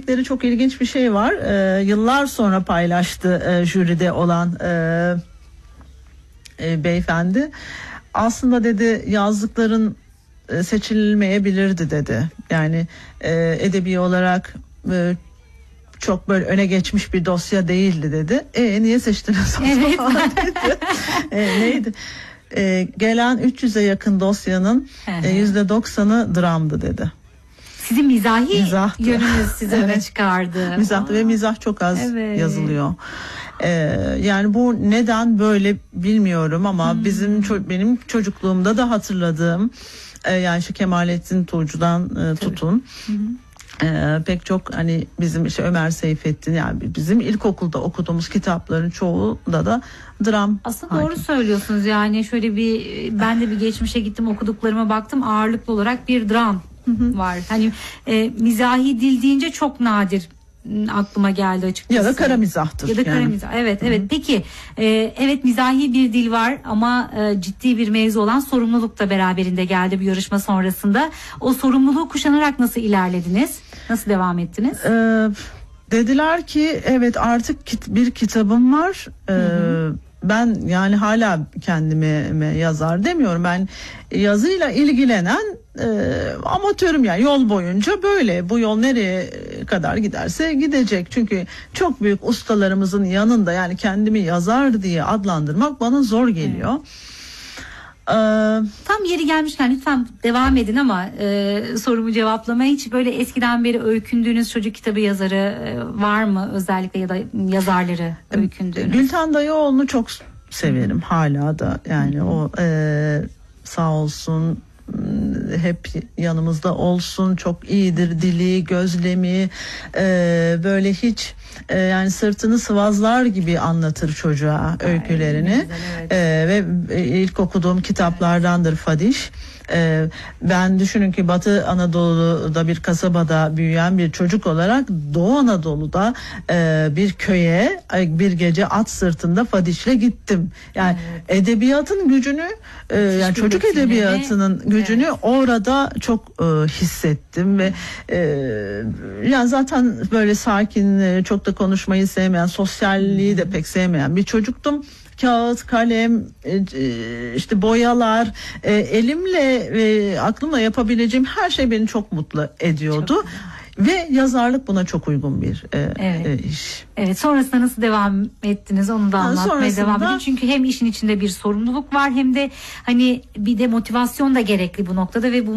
söyledikleri çok ilginç bir şey var. Yıllar sonra paylaştı jüride olan beyefendi. Aslında dedi yazdıkların seçilmeyebilirdi dedi. Yani edebi olarak çok böyle öne geçmiş bir dosya değildi dedi. Niye seçtiniz o Evet. zaman dedi. Neydi? Gelen 300'e yakın dosyanın %90'ı dramdı dedi. Sizin mizahi Mizahtı. yönünüz sizi öne Evet. çıkardı. Mizahtı ve mizah çok az Evet. yazılıyor. Yani bu neden böyle bilmiyorum ama benim çocukluğumda da hatırladığım yani şu Kemalettin Tuğcu'dan tutun. Pek çok hani bizim işte Ömer Seyfettin, yani bizim ilkokulda okuduğumuz kitapların çoğunda da dram. Aslında hakim. doğru söylüyorsunuz, yani şöyle ben de bir geçmişe gittim, okuduklarıma baktım, ağırlıklı olarak bir dram var. Hani mizahi dil deyince çok nadir aklıma geldi açıkçası. Ya da kara mizahtır. Ya da kara mizah. Evet, evet. Peki, evet, mizahi bir dil var ama ciddi bir mevzu olan sorumluluk da beraberinde geldi bu yarışma sonrasında. O sorumluluğu kuşanarak nasıl ilerlediniz? Nasıl devam ettiniz? Dediler ki evet, artık bir kitabım var. Ben yani hala kendime yazar demiyorum. Ben yazıyla ilgilenen amatörüm, yani yol boyunca böyle. Bu yol nereye kadar giderse gidecek. Çünkü çok büyük ustalarımızın yanında yani kendimi yazar diye adlandırmak bana zor geliyor. Tam yeri gelmişken lütfen devam edin ama sorumu cevaplamaya, hiç böyle eskiden beri öykündüğünüz çocuk kitabı yazarı var mı özellikle, ya da yazarları öykündüğünüz? Gülten Dayıoğlu'nu çok severim hala da, yani o sağ olsun, hep yanımızda olsun, çok iyidir dili, gözlemi, böyle hiç yani sırtını sıvazlar gibi anlatır çocuğa öykülerini. Güzel, evet. Ve ilk okuduğum kitaplardandır Fadiş. Ben düşünün ki Batı Anadolu'da bir kasabada büyüyen bir çocuk olarak Doğu Anadolu'da bir köye bir gece at sırtında Fadiş'le gittim. Yani edebiyatın gücünü, yani çocuk edebiyatının gücünü orada çok hissettim ve yani zaten böyle sakin, çok da konuşmayı sevmeyen, sosyalliği de pek sevmeyen bir çocuktum. Kağıt, kalem, işte boyalar, elimle aklımla yapabileceğim her şey beni çok mutlu ediyordu. Ve yazarlık buna çok uygun bir iş. Evet, sonrasında nasıl devam ettiniz onu da anlatmaya devam edin. Çünkü hem işin içinde bir sorumluluk var, hem de hani bir de motivasyon da gerekli bu noktada ve bu